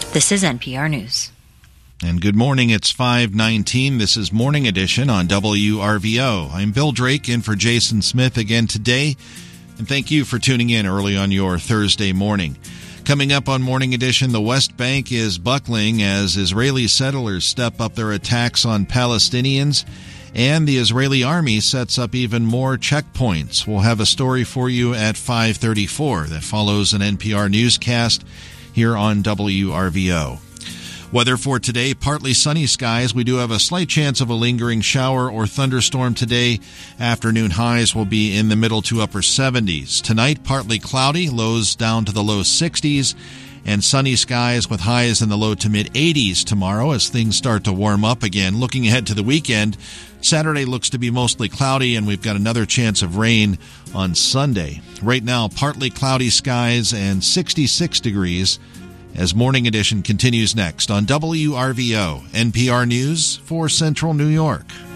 This is NPR News. And good morning, it's 5:19. This is Morning Edition on WRVO. I'm Bill Drake in for Jason Smith again today, and thank you for tuning in early on your Thursday morning. Coming up on Morning Edition, the West Bank is buckling as Israeli settlers step up their attacks on Palestinians, and the Israeli army sets up even more checkpoints. We'll have a story for you at 5:34 that follows an NPR newscast here on WRVO. Weather for today, partly sunny skies. We do have a slight chance of a lingering shower or thunderstorm today. Afternoon highs will be in the middle to upper 70s. Tonight, partly cloudy, lows down to the low 60s, and sunny skies with highs in the low to mid 80s tomorrow as things start to warm up again. Looking ahead to the weekend, Saturday looks to be mostly cloudy, and we've got another chance of rain on Sunday. Right now, partly cloudy skies and 66 degrees. As Morning Edition continues next on WRVO, NPR News for Central New York.